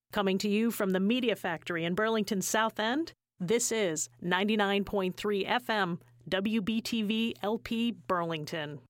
Coming to you from the Media Factory in Burlington's South End, this is 99.3 FM, WBTV LP Burlington.